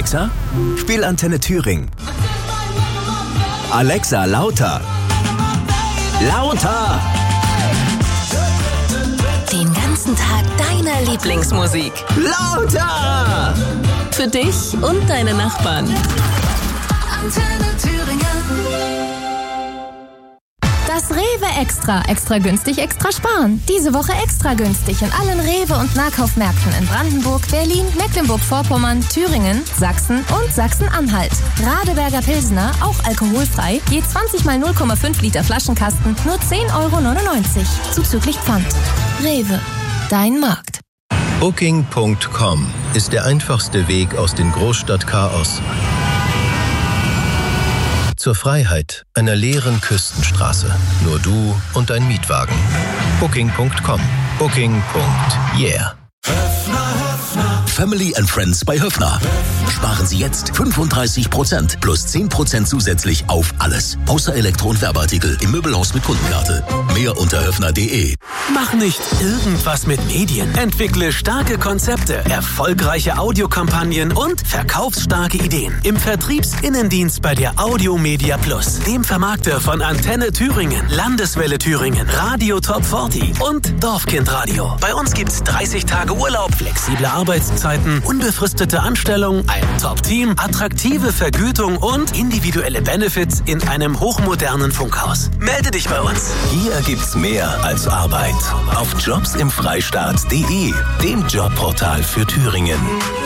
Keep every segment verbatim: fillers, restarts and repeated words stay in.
Alexa, spiel Antenne Thüringen. Alexa, lauter. Lauter! Den ganzen Tag deiner Lieblingsmusik. Lauter! Für dich und deine Nachbarn. Antenne Thüringen. Das Rewe Extra. Extra günstig, extra sparen. Diese Woche extra günstig in allen Rewe- und Nahkaufmärkten in Brandenburg, Berlin, Mecklenburg-Vorpommern, Thüringen, Sachsen und Sachsen-Anhalt. Radeberger Pilsner, auch alkoholfrei, je zwanzig mal null Komma fünf Liter Flaschenkasten, nur zehn Euro neunundneunzig. Zuzüglich Pfand. Rewe. Dein Markt. Booking Punkt com ist der einfachste Weg aus dem Großstadtchaos zur Freiheit einer leeren Küstenstraße. Nur du und dein Mietwagen. Booking Punkt com. Booking. Yeah. Family and Friends bei Höffner. Sparen Sie jetzt fünfunddreißig Prozent plus zehn Prozent zusätzlich auf alles. Außer Elektro- und Werbeartikel im Möbelhaus mit Kundenkarte. Mehr unter höffner punkt de. Mach nicht irgendwas mit Medien. Entwickle starke Konzepte, erfolgreiche Audiokampagnen und verkaufsstarke Ideen. Im Vertriebsinnendienst bei der Audio Media Plus, dem Vermarkter von Antenne Thüringen, Landeswelle Thüringen, Radio Top vierzig und Dorfkindradio. Bei uns gibt's dreißig Tage Urlaub, flexible Arbeitszeiten, unbefristete Anstellung, ein Top-Team, attraktive Vergütung und individuelle Benefits in einem hochmodernen Funkhaus. Melde dich bei uns. Hier gibt's mehr als Arbeit. Auf jobs im freistaat punkt de, dem Jobportal für Thüringen.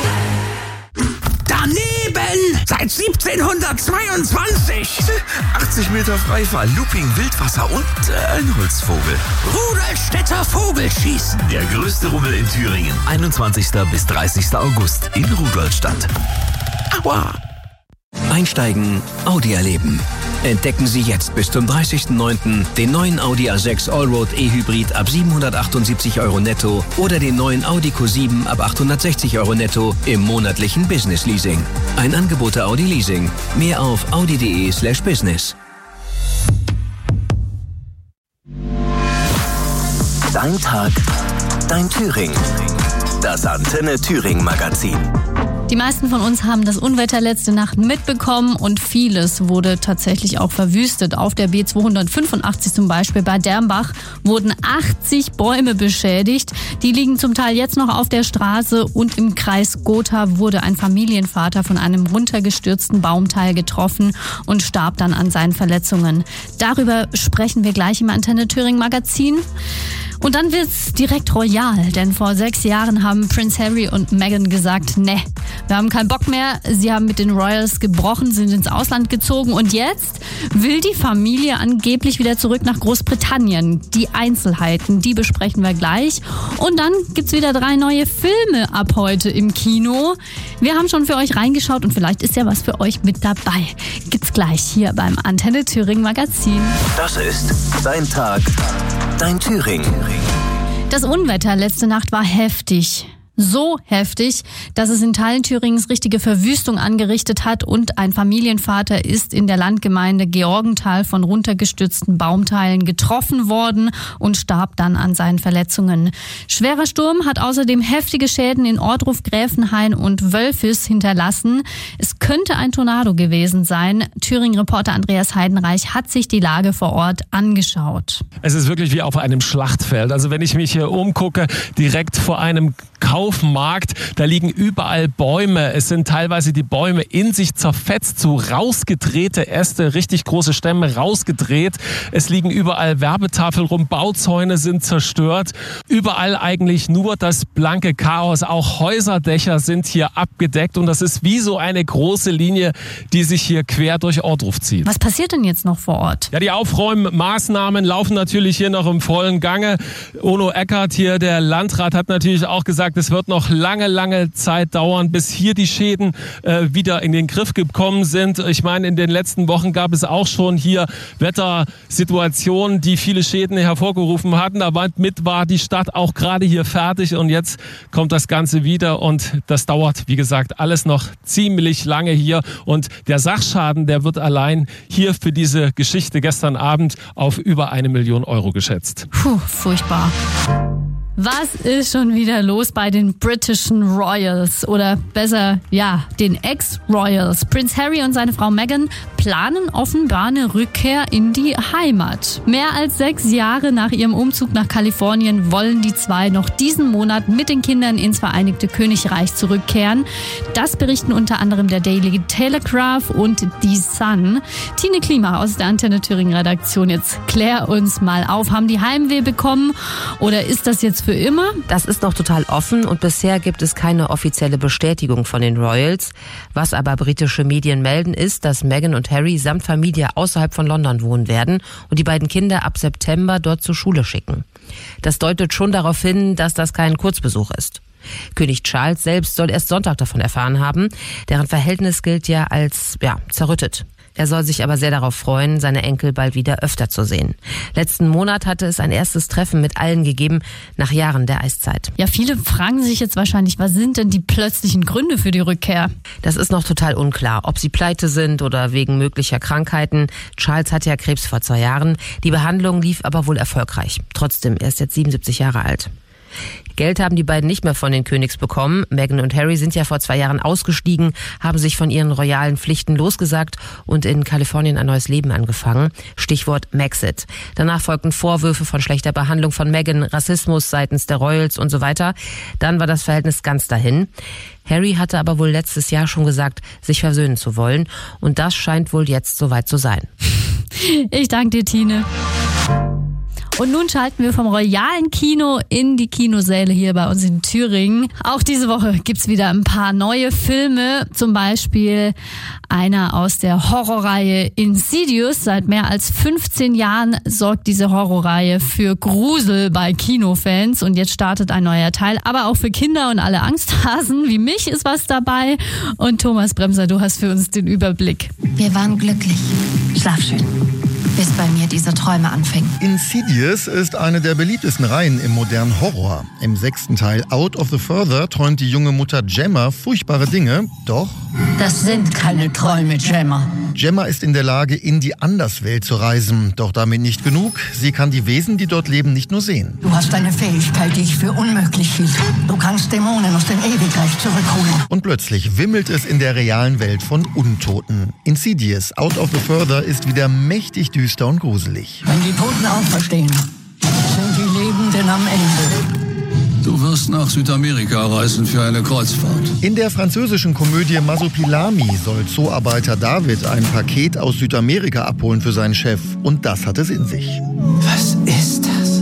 Daneben! Seit siebzehnhundertzweiundzwanzig! achtzig Meter Freifall, Looping, Wildwasser und äh, ein Holzvogel. Rudolstädter Vogelschießen. Der größte Rummel in Thüringen. einundzwanzigsten bis dreißigsten August in Rudolstadt. Aua! Einsteigen, Audi erleben. Entdecken Sie jetzt bis zum dreißigsten neunten den neuen Audi A sechs Allroad E-Hybrid ab siebenhundertachtundsiebzig Euro netto oder den neuen Audi Q sieben ab achthundertsechzig Euro netto im monatlichen Business Leasing. Ein Angebot der Audi Leasing. Mehr auf audi punkt de slash business. Dein Tag, dein Thüringen. Das Antenne Thüringen Magazin. Die meisten von uns haben das Unwetter letzte Nacht mitbekommen und vieles wurde tatsächlich auch verwüstet. Auf der B zweihundertfünfundachtzig zum Beispiel bei Dermbach wurden achtzig Bäume beschädigt. Die liegen zum Teil jetzt noch auf der Straße und im Kreis Gotha wurde ein Familienvater von einem runtergestürzten Baumteil getroffen und starb dann an seinen Verletzungen. Darüber sprechen wir gleich im Antenne Thüringen Magazin. Und dann wird's direkt royal, denn vor sechs Jahren haben Prince Harry und Meghan gesagt, ne, wir haben keinen Bock mehr. Sie haben mit den Royals gebrochen, sind ins Ausland gezogen und jetzt will die Familie angeblich wieder zurück nach Großbritannien. Die Einzelheiten, die besprechen wir gleich. Und dann gibt's wieder drei neue Filme ab heute im Kino. Wir haben schon für euch reingeschaut und vielleicht ist ja was für euch mit dabei. Gibt's gleich hier beim Antenne Thüringen Magazin. Das ist Dein Tag, dein Thüringen. Das Unwetter letzte Nacht war heftig. So heftig, dass es in Teilen Thüringens richtige Verwüstung angerichtet hat und ein Familienvater ist in der Landgemeinde Georgenthal von runtergestürzten Baumteilen getroffen worden und starb dann an seinen Verletzungen. Schwerer Sturm hat außerdem heftige Schäden in Ohrdruf, Gräfenhain und Wölfis hinterlassen. Es könnte ein Tornado gewesen sein. Thüringen-Reporter Andreas Heidenreich hat sich die Lage vor Ort angeschaut. Es ist wirklich wie auf einem Schlachtfeld. Also wenn ich mich hier umgucke, direkt vor einem Kaufmarkt, da liegen überall Bäume. Es sind teilweise die Bäume in sich zerfetzt, so rausgedrehte Äste, richtig große Stämme rausgedreht. Es liegen überall Werbetafeln rum, Bauzäune sind zerstört. Überall eigentlich nur das blanke Chaos. Auch Häuserdächer sind hier abgedeckt und das ist wie so eine große Linie, die sich hier quer durch Ohrdruf zieht. Was passiert denn jetzt noch vor Ort? Ja, die Aufräummaßnahmen laufen natürlich hier noch im vollen Gange. Ono Eckert hier, der Landrat, hat natürlich auch gesagt, es wird noch lange, lange Zeit dauern, bis hier die Schäden äh, wieder in den Griff gekommen sind. Ich meine, in den letzten Wochen gab es auch schon hier Wettersituationen, die viele Schäden hervorgerufen hatten. Aber mit war die Stadt auch gerade hier fertig und jetzt kommt das Ganze wieder und das dauert, wie gesagt, alles noch ziemlich lange hier. Und der Sachschaden, der wird allein hier für diese Geschichte gestern Abend auf über eine Million Euro geschätzt. Puh, furchtbar. Was ist schon wieder los bei den britischen Royals? Oder besser, ja, den Ex-Royals. Prinz Harry und seine Frau Meghan planen offenbar eine Rückkehr in die Heimat. Mehr als sechs Jahre nach ihrem Umzug nach Kalifornien wollen die zwei noch diesen Monat mit den Kindern ins Vereinigte Königreich zurückkehren. Das berichten unter anderem der Daily Telegraph und die Sun. Tine Klima aus der Antenne Thüringen Redaktion. Jetzt klär uns mal auf. Haben die Heimweh bekommen oder ist das jetzt für immer? Das ist noch total offen und bisher gibt es keine offizielle Bestätigung von den Royals. Was aber britische Medien melden, ist, dass Meghan und Harry samt Familie außerhalb von London wohnen werden und die beiden Kinder ab September dort zur Schule schicken. Das deutet schon darauf hin, dass das kein Kurzbesuch ist. König Charles selbst soll erst Sonntag davon erfahren haben. Deren Verhältnis gilt ja als, ja, zerrüttet. Er soll sich aber sehr darauf freuen, seine Enkel bald wieder öfter zu sehen. Letzten Monat hatte es ein erstes Treffen mit allen gegeben, nach Jahren der Eiszeit. Ja, viele fragen sich jetzt wahrscheinlich, was sind denn die plötzlichen Gründe für die Rückkehr? Das ist noch total unklar, ob sie pleite sind oder wegen möglicher Krankheiten. Charles hatte ja Krebs vor zwei Jahren. Die Behandlung lief aber wohl erfolgreich. Trotzdem, er ist jetzt siebenundsiebzig Jahre alt. Geld haben die beiden nicht mehr von den Königs bekommen. Meghan und Harry sind ja vor zwei Jahren ausgestiegen, haben sich von ihren royalen Pflichten losgesagt und in Kalifornien ein neues Leben angefangen. Stichwort Maxit. Danach folgten Vorwürfe von schlechter Behandlung von Meghan, Rassismus seitens der Royals und so weiter. Dann war das Verhältnis ganz dahin. Harry hatte aber wohl letztes Jahr schon gesagt, sich versöhnen zu wollen. Und das scheint wohl jetzt soweit zu sein. Ich danke dir, Tine. Und nun schalten wir vom royalen Kino in die Kinosäle hier bei uns in Thüringen. Auch diese Woche gibt's wieder ein paar neue Filme. Zum Beispiel einer aus der Horrorreihe Insidious. Seit mehr als fünfzehn Jahren sorgt diese Horrorreihe für Grusel bei Kinofans. Und jetzt startet ein neuer Teil. Aber auch für Kinder und alle Angsthasen wie mich ist was dabei. Und Thomas Bremser, du hast für uns den Überblick. Wir waren glücklich. Schlaf schön. Bis bei mir diese Träume anfingen. Insidious ist eine der beliebtesten Reihen im modernen Horror. Im sechsten Teil Out of the Further träumt die junge Mutter Gemma furchtbare Dinge, doch... Das sind keine Träume, Gemma. Gemma ist in der Lage, in die Anderswelt zu reisen. Doch damit nicht genug. Sie kann die Wesen, die dort leben, nicht nur sehen. Du hast eine Fähigkeit, die ich für unmöglich hielt. Du kannst Dämonen aus dem Ewigreich zurückholen. Und plötzlich wimmelt es in der realen Welt von Untoten. Insidious Out of the Further ist wieder mächtig düster und gruselig. Wenn die Toten auferstehen, sind die Lebenden am Ende. Du wirst nach Südamerika reisen für eine Kreuzfahrt. In der französischen Komödie Masopilami soll Zooarbeiter David ein Paket aus Südamerika abholen für seinen Chef. Und das hat es in sich. Was ist das?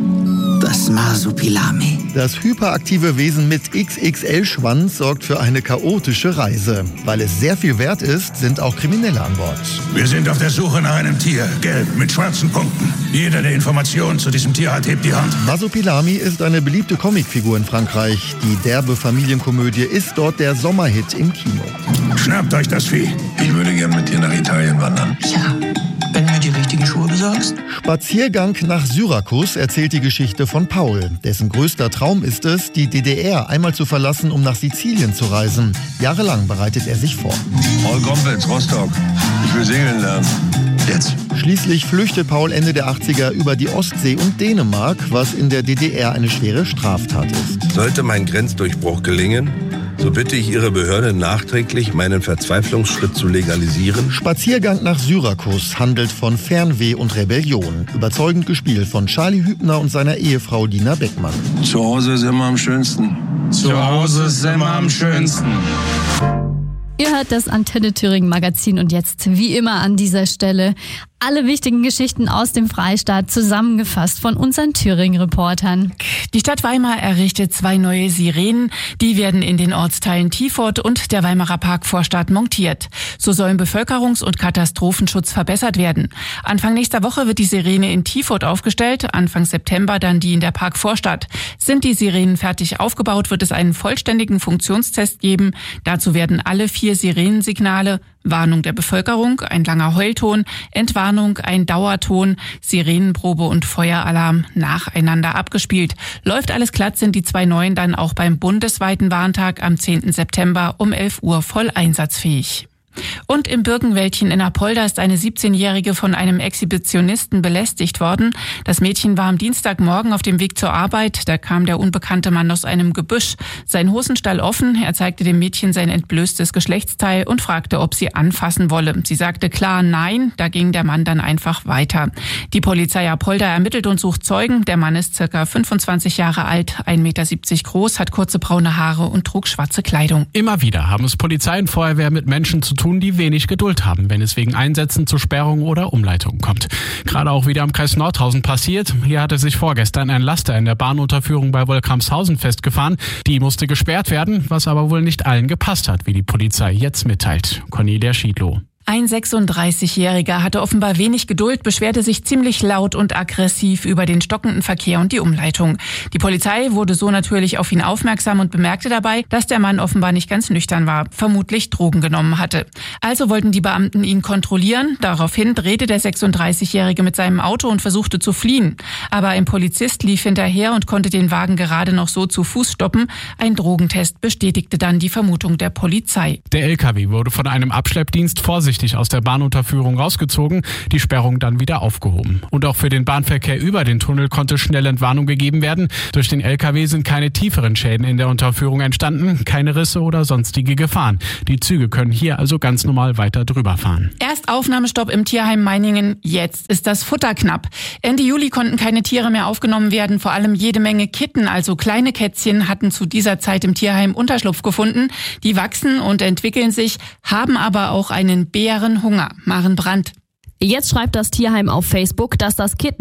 Das Masopilami. Das hyperaktive Wesen mit X X L-Schwanz sorgt für eine chaotische Reise. Weil es sehr viel wert ist, sind auch Kriminelle an Bord. Wir sind auf der Suche nach einem Tier, gelb, mit schwarzen Punkten. Jeder, der Informationen zu diesem Tier hat, hebt die Hand. Masopilami ist eine beliebte Comicfigur in Frankreich. Die derbe Familienkomödie ist dort der Sommerhit im Kino. Schnappt euch das Vieh. Ich würde gern mit dir nach Italien wandern. Ja. Wenn du mir die richtigen Schuhe besorgst. Spaziergang nach Syrakus erzählt die Geschichte von Paul. Dessen größter Traum ist es, die D D R einmal zu verlassen, um nach Sizilien zu reisen. Jahrelang bereitet er sich vor. Paul Gompitz, Rostock. Ich will segeln lernen. Jetzt. Schließlich flüchtet Paul Ende der achtziger über die Ostsee und Dänemark, was in der D D R eine schwere Straftat ist. Sollte mein Grenzdurchbruch gelingen, so bitte ich Ihre Behörde nachträglich, meinen Verzweiflungsschritt zu legalisieren. Spaziergang nach Syrakus handelt von Fernweh und Rebellion. Überzeugend gespielt von Charlie Hübner und seiner Ehefrau Dina Beckmann. Zu Hause ist immer am schönsten. Zu Hause ist immer am schönsten. Ihr hört das Antenne Thüringen Magazin und jetzt wie immer an dieser Stelle alle wichtigen Geschichten aus dem Freistaat zusammengefasst von unseren Thüringen-Reportern. Die Stadt Weimar errichtet zwei neue Sirenen. Die werden in den Ortsteilen Tiefort und der Weimarer Parkvorstadt montiert. So sollen Bevölkerungs- und Katastrophenschutz verbessert werden. Anfang nächster Woche wird die Sirene in Tiefort aufgestellt, Anfang September dann die in der Parkvorstadt. Sind die Sirenen fertig aufgebaut, wird es einen vollständigen Funktionstest geben. Dazu werden alle vier Sirenensignale, Warnung der Bevölkerung, ein langer Heulton, Entwarnung, ein Dauerton, Sirenenprobe und Feueralarm nacheinander abgespielt. Läuft alles glatt, sind die zwei neuen dann auch beim bundesweiten Warntag am zehnten September um elf Uhr voll einsatzfähig. Und im Birkenwäldchen in Apolda ist eine siebzehnjährige von einem Exhibitionisten belästigt worden. Das Mädchen war am Dienstagmorgen auf dem Weg zur Arbeit. Da kam der unbekannte Mann aus einem Gebüsch. Sein Hosenstall offen. Er zeigte dem Mädchen sein entblößtes Geschlechtsteil und fragte, ob sie anfassen wolle. Sie sagte klar nein. Da ging der Mann dann einfach weiter. Die Polizei Apolda ermittelt und sucht Zeugen. Der Mann ist circa fünfundzwanzig Jahre alt, ein Meter siebzig groß, hat kurze braune Haare und trug schwarze Kleidung. Immer wieder haben es Polizei und Feuerwehr mit Menschen zu tun, die wenig Geduld haben, wenn es wegen Einsätzen zu Sperrungen oder Umleitungen kommt. Gerade auch wieder am Kreis Nordhausen passiert. Hier hatte sich vorgestern ein Laster in der Bahnunterführung bei Wolkramshausen festgefahren. Die musste gesperrt werden, was aber wohl nicht allen gepasst hat, wie die Polizei jetzt mitteilt. Cornelia Schiedlow. Ein sechsunddreißigjähriger hatte offenbar wenig Geduld, beschwerte sich ziemlich laut und aggressiv über den stockenden Verkehr und die Umleitung. Die Polizei wurde so natürlich auf ihn aufmerksam und bemerkte dabei, dass der Mann offenbar nicht ganz nüchtern war, vermutlich Drogen genommen hatte. Also wollten die Beamten ihn kontrollieren. Daraufhin drehte der sechsunddreißigjährige mit seinem Auto und versuchte zu fliehen. Aber ein Polizist lief hinterher und konnte den Wagen gerade noch so zu Fuß stoppen. Ein Drogentest bestätigte dann die Vermutung der Polizei. Der L K W wurde von einem Abschleppdienst vorsichtig aus der Bahnunterführung rausgezogen, die Sperrung dann wieder aufgehoben. Und auch für den Bahnverkehr über den Tunnel konnte schnell Entwarnung gegeben werden. Durch den L K W sind keine tieferen Schäden in der Unterführung entstanden, keine Risse oder sonstige Gefahren. Die Züge können hier also ganz normal weiter drüber fahren. Erst Aufnahmestopp im Tierheim Meiningen, jetzt ist das Futter knapp. Ende Juli konnten keine Tiere mehr aufgenommen werden, vor allem jede Menge Kitten, also kleine Kätzchen, hatten zu dieser Zeit im Tierheim Unterschlupf gefunden. Die wachsen und entwickeln sich, haben aber auch einen Bärenhunger. Maren Brandt. Jetzt schreibt das Tierheim auf Facebook, dass das Kitten